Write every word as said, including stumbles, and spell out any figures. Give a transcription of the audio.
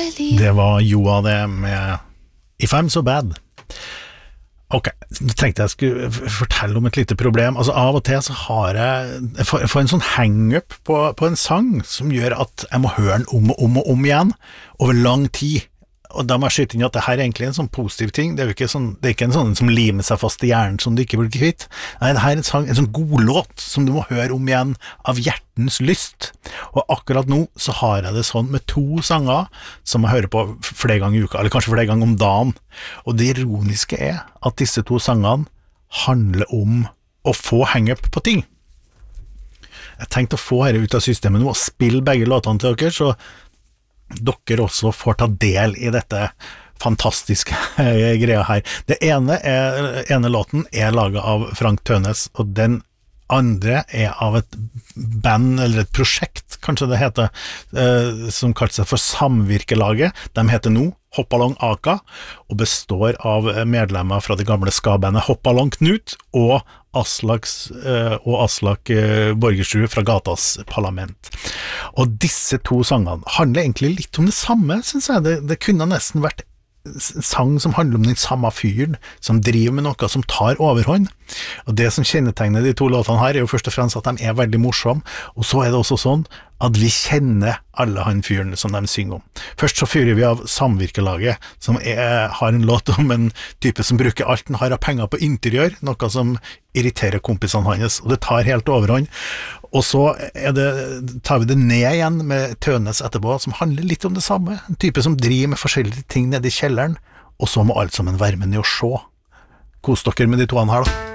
deilig. Det var Joa det med If I'm So Bad. Ok, nå tenkte jeg skulle fortelle om et lite problem. Altså av og til så har jeg, jeg får, jeg får en sånn hang-up på, på en sang som gjør at jeg må høre den om og om og om igjen over lang tid. Og da må jeg skyte inn at det her er egentlig en sånn positiv ting. Det er jo ikke, sånn, det er ikke en sånn som limer seg fast i hjernen som du ikke blir kvitt. Nei, det her er en, sang, en sånn god låt som du må høre om igjen av hjertens lyst. Og akkurat nå så har jeg det sånn med to sanger som jeg hører på flere ganger i uka, eller kanskje flere ganger om dagen. Og det ironiske er at disse to sangene handler om å få hang-up på ting. Jeg tenkte å få dette ut av systemet nå og spille begge låtene til dere, så dere også får ta del i dette fantastiske greia her. Det ene, er, ene låten er laget av Frank Tønes, og den andre er av et band, eller et prosjekt, kanskje det heter, eh, som kaller seg for Samvirkelaget. De heter nå Hoppalong Aka, og består av medlemmer fra det gamle ska-bandet Hoppalong Knut, og Aslaks, eh, og Aslak eh, Borgersrud fra Gatas Parlament. Og disse to sangene handler egentlig litt om det samme, synes jeg. Det, det kunne nesten vært en sang som handler om den samme fyren som driver med noe som tar overhånd. Og det som kjennetegner de to låtene her er jo først og fremst at de er veldig morsomme, og så er det også sånn at vi kjenner alle han fyren som de synger om. Først så fyrer vi av Samvirkelaget, som er, har en låt om en type som bruker alt den har av penger på interiør, noe som irriterer kompisene hans, og det tar helt overhånd. Og så er det, tar vi det ned igjen med Tønes etterpå, som handler litt om det samme. En type som driver med forskjellige ting nede i kjelleren, og så må alt sammen være med ned og se. Kos dere med de toene her da.